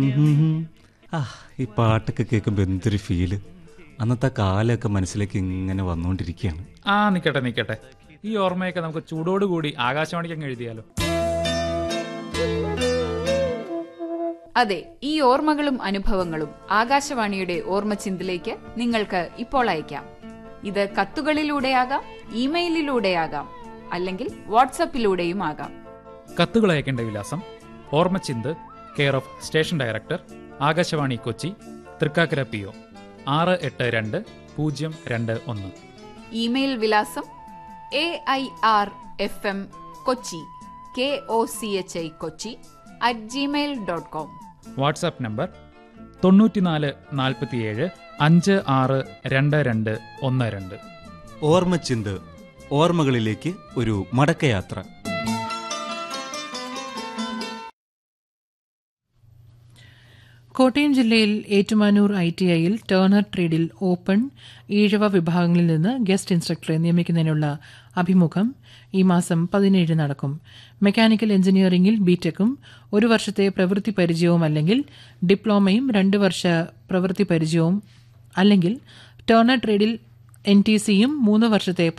ഈ പാട്ടൊക്കെ കേൾക്കുമ്പോൾ എന്തൊരു ഫീല്. അന്നത്തെ കാലമൊക്കെ മനസ്സിലേക്ക് ഇങ്ങനെ വന്നുകൊണ്ടിരിക്കുകയാണ്. നിക്കട്ടെ, ഈ ഓർമ്മയൊക്കെ നമുക്ക് ചൂടോടുകൂടി ആകാശവാണിക്ക് അങ്ങ് എഴുതിയാലോ? അതെ, ഈ ഓർമ്മകളും അനുഭവങ്ങളും ആകാശവാണിയുടെ ഓർമ്മച്ചിന്തിലേക്ക് നിങ്ങൾക്ക് ഇപ്പോൾ അയക്കാം. ഇത് കത്തുകളിലൂടെയാകാം, ഇമെയിലിലൂടെയാകാം, അല്ലെങ്കിൽ വാട്സപ്പിലൂടെയും ആകാം. കത്തുകൾ അയക്കേണ്ട വിലാസം: ഓർമ്മച്ചിന്ത്, care of station director, Akashvani Kochi, Thrikkakara PO 682-021. Email വിലാസം AIRFM Kochi KOCHI Kochi @gmail.com. WhatsApp number 9447 562212. ഓർമ്മച്ചിന്ത്, ഓർമ്മകളിലേക്ക് ഒരു മടക്കയാത്ര. കോട്ടയം ജില്ലയിൽ ഏറ്റുമാനൂർ ITIയിൽ ടേണർ ട്രേഡിൽ ഓപ്പൺ ഈഴവ വിഭാഗങ്ങളിൽ നിന്ന് ഗസ്റ്റ് ഇൻസ്ട്രക്ടറെ നിയമിക്കുന്നതിനുള്ള അഭിമുഖം ഈ മാസം 17 നടക്കും. മെക്കാനിക്കൽ എഞ്ചിനീയറിംഗിൽ BTECും 1 വർഷത്തെ പ്രവൃത്തി പരിചയവും അല്ലെങ്കിൽ ഡിപ്ലോമയും 2 വർഷ പ്രവൃത്തി പരിചയവും അല്ലെങ്കിൽ ടേണർ ട്രേഡിൽ NTCയും 3 വർഷത്തെ